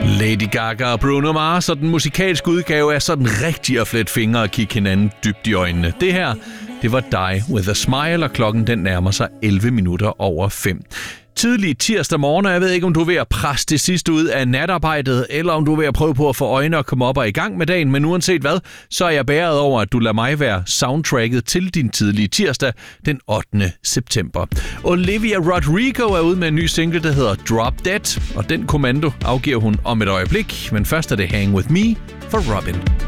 Lady Gaga og Bruno Mars, og den musikalske udgave er sådan rigtig at flette fingre og kigge hinanden dybt i øjnene. Det her, det var Die With A Smile, og klokken den nærmer sig 11 minutter over 5. Tidlig tirsdag morgen, og jeg ved ikke, om du er ved at presse det sidste ud af natarbejdet, eller om du er ved at prøve på at få øjne og komme op og i gang med dagen, men uanset hvad, så er jeg bæret over, at du lader mig være soundtracket til din tidlige tirsdag den 8. september. Olivia Rodrigo er ude med en ny single, der hedder Drop Dead, og den kommando afgiver hun om et øjeblik, men først er det Hang With Me for Robin.